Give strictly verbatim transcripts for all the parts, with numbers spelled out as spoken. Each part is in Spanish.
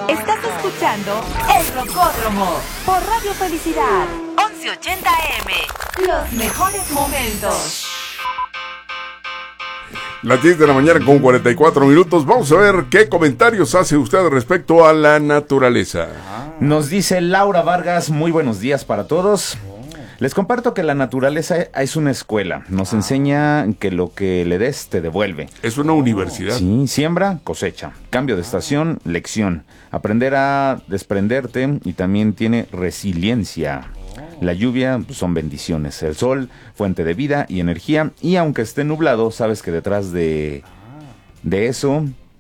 Estás escuchando El Rocódromo por Radio Felicidad, once ochenta A M. Los mejores momentos. Las diez de la mañana con cuarenta y cuatro minutos. Vamos a ver qué comentarios hace usted respecto a la naturaleza. Nos dice Laura Vargas, muy buenos días para todos. Les comparto que la naturaleza es una escuela. Nos ah. enseña que lo que le des te devuelve. Es una universidad. Sí, siembra, cosecha. Cambio de estación, lección. Aprender a desprenderte y también tiene resiliencia. La lluvia pues, son bendiciones. El sol, fuente de vida y energía. Y aunque esté nublado, sabes que detrás de, de eso,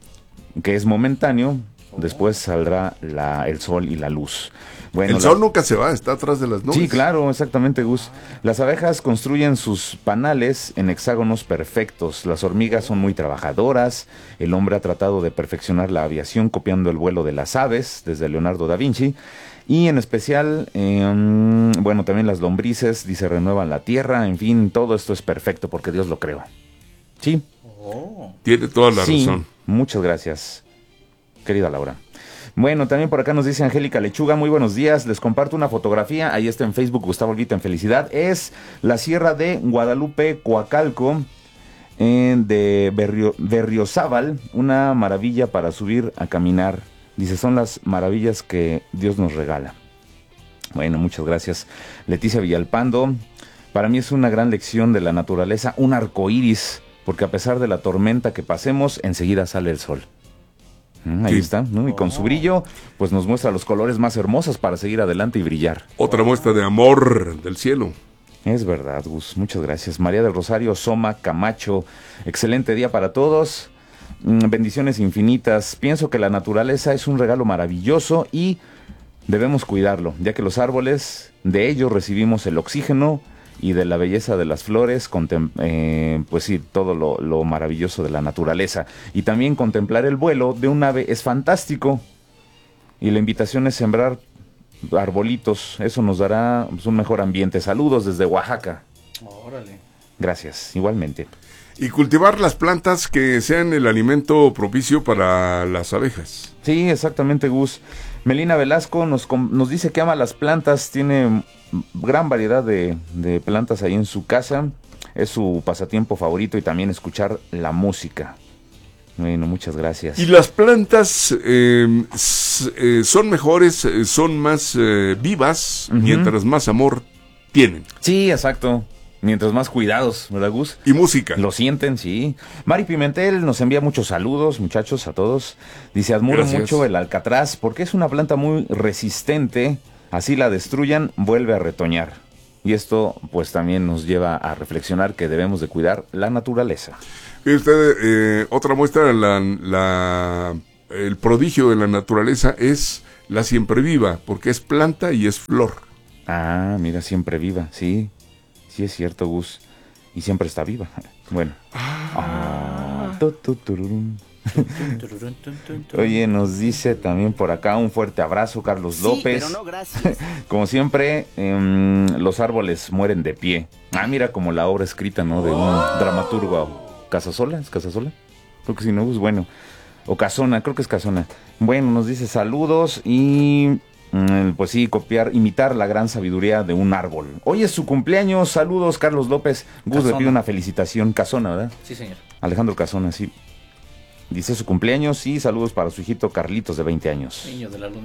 que es momentáneo, después saldrá la, el sol y la luz. Bueno, el sol la... nunca se va, está atrás de las nubes. Sí, claro, exactamente, Gus. Las abejas construyen sus panales en hexágonos perfectos. Las hormigas son muy trabajadoras. El hombre ha tratado de perfeccionar la aviación copiando el vuelo de las aves, desde Leonardo da Vinci. Y en especial, eh, bueno, también las lombrices, dice, renuevan la tierra. En fin, todo esto es perfecto porque Dios lo creó. ¿Sí? Oh. Tiene toda la sí, razón. Muchas gracias, querida Laura. Bueno, también por acá nos dice Angélica Lechuga, muy buenos días, les comparto una fotografía, ahí está en Facebook, Gustavo Olvita en Felicidad, es la Sierra de Guadalupe, Coacalco, eh, de Berrio, Berriozábal, una maravilla para subir a caminar, dice, son las maravillas que Dios nos regala. Bueno, muchas gracias. Leticia Villalpando, para mí es una gran lección de la naturaleza, un arco iris, porque a pesar de la tormenta que pasemos, enseguida sale el sol. Ahí sí. está, ¿no? Y con su brillo, pues nos muestra los colores más hermosos para seguir adelante y brillar. Otra muestra de amor del cielo. Es verdad, Gus, muchas gracias. María del Rosario Soma Camacho, excelente día para todos, bendiciones infinitas. Pienso que la naturaleza es un regalo maravilloso y debemos cuidarlo, ya que los árboles, de ellos recibimos el oxígeno, y de la belleza de las flores, contem- eh, pues sí, todo lo, lo maravilloso de la naturaleza. Y también contemplar el vuelo de un ave es fantástico. Y la invitación es sembrar arbolitos, eso nos dará pues, un mejor ambiente. Saludos desde Oaxaca. Órale. Gracias, igualmente. Y cultivar las plantas que sean el alimento propicio para las abejas. Sí, exactamente, Gus. Melina Velasco nos, nos dice que ama las plantas, tiene gran variedad de, de plantas ahí en su casa, es su pasatiempo favorito y también escuchar la música. Bueno, muchas gracias. Y las plantas eh, s- eh, son mejores, eh, son más eh, vivas, uh-huh. mientras más amor tienen. Sí, exacto. Mientras más cuidados, ¿verdad, Gus? Y música. Lo sienten, sí. Mari Pimentel nos envía muchos saludos, muchachos, a todos. Dice, admiro Gracias. mucho el alcatraz porque es una planta muy resistente. Así la destruyan, vuelve a retoñar. Y esto, pues, también nos lleva a reflexionar que debemos de cuidar la naturaleza. Y usted, eh, otra muestra, la, la, el prodigio de la naturaleza es la siempre viva, porque es planta y es flor. Ah, mira, siempre viva, sí. Sí es cierto, Gus. Y siempre está viva. Bueno. Ah. Ah, tu, tu, tururum. Oye, nos dice también por acá un fuerte abrazo, Carlos López. Sí, pero no, gracias. Como siempre, eh, los árboles mueren de pie. Ah, mira como la obra escrita, ¿no? De un dramaturgo. ¿Casasola? ¿Es Casasola? Creo que sí, no, pues bueno. O Casona, creo que es Casona. Bueno, nos dice saludos y... pues sí, copiar, imitar la gran sabiduría de un árbol. Hoy es su cumpleaños, saludos Carlos López. Gus le pide una felicitación, Casona, ¿verdad? Sí, señor. Alejandro Casona, sí. Dice su cumpleaños y saludos para su hijito Carlitos de veinte años. Niño de la luna.